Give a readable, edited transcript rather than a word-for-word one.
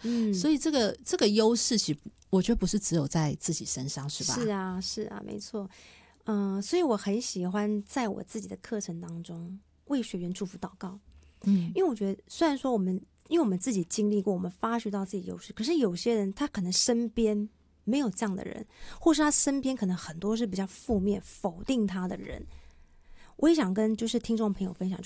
所以这个优势其实我觉得不是只有在自己身上，是吧？ 是啊，是啊，没错。所以我很喜欢在我自己的课程当中为学员祝福祷告。因为我觉得虽然说因为我们自己经历过，我们发掘到自己优势，可是有些人他可能身边没有这样的人，或是他身边可能很多是比较负面否定他的人。我也想跟就是听众朋友分享，